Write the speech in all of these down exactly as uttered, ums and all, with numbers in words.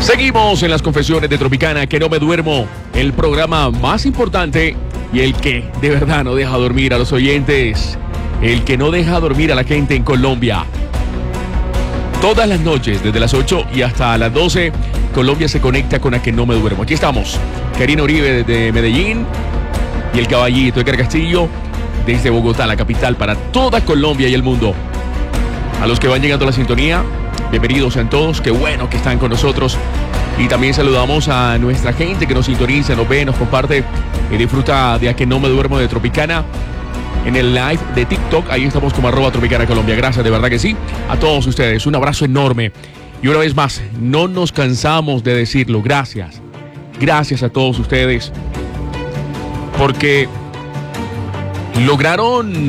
Seguimos en las confesiones de Tropicana, que no me duermo, el programa más importante y el que de verdad no deja dormir a los oyentes, el que no deja dormir a la gente en Colombia. Todas las noches, desde las ocho y hasta las doce, Colombia se conecta con A Que No Me Duermo. Aquí estamos, Karina Uribe desde Medellín y el caballito Edgar Castillo desde Bogotá, la capital, para toda Colombia y el mundo. A los que van llegando a la sintonía, bienvenidos sean todos, qué bueno que están con nosotros. Y también saludamos a nuestra gente que nos sintoniza, nos ve, nos comparte y disfruta de A Que No Me Duermo de Tropicana en el live de TikTok. Ahí estamos como arroba Tropicana Colombia. Gracias, de verdad que sí. A todos ustedes, un abrazo enorme. Y una vez más, no nos cansamos de decirlo. Gracias. Gracias a todos ustedes. Porque lograron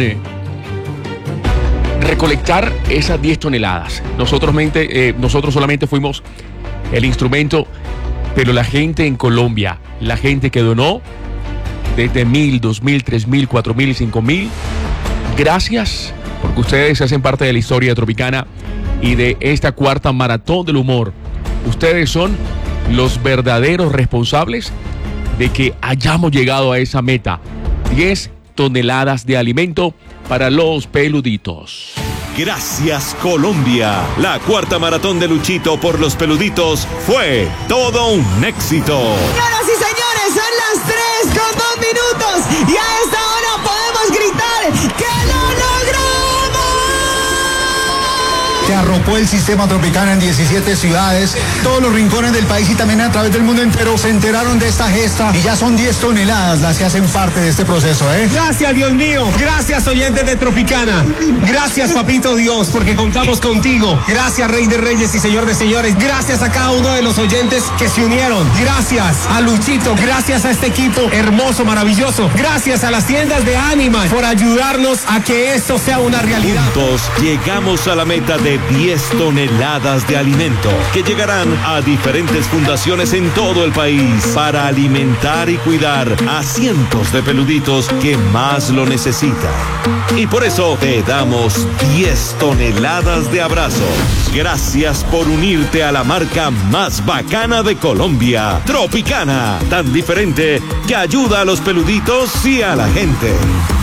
recolectar esas diez toneladas. Nosotros, mente, eh, nosotros solamente fuimos el instrumento, pero la gente en Colombia, la gente que donó desde mil, dos mil, tres mil, cuatro mil y cinco mil, gracias, porque ustedes hacen parte de la historia de Tropicana y de esta cuarta maratón del humor. Ustedes son los verdaderos responsables de que hayamos llegado a esa meta, diez toneladas de alimento para los peluditos. Gracias, Colombia. La cuarta maratón de Luchito por los peluditos fue todo un éxito. Señoras y señores, son las tres con dos minutos y a esta hora podemos gritar que lo logramos. Se arropó el sistema Tropicana en diecisiete ciudades, todos los rincones del país y también a través del mundo entero se enteraron de esta gesta y ya son diez toneladas las que hacen parte de este proceso, ¿eh? Gracias, Dios mío. Gracias, oyentes de Tropicana. Gracias, papito Dios, porque contamos contigo. Gracias, Rey de Reyes y Señor de Señores. Gracias a cada uno de los oyentes que se unieron. Gracias a Luchito. Gracias a este equipo hermoso, maravilloso. Gracias a las tiendas de Animal por ayudarnos a que esto sea una realidad. Juntos llegamos a la meta de diez toneladas de alimento que llegarán a diferentes fundaciones en todo el país para alimentar y cuidar a cientos de peluditos que más lo necesitan. Y por eso te damos diez toneladas de abrazos. Gracias por unirte a la marca más bacana de Colombia, Tropicana, tan diferente que ayuda a los peluditos y a la gente.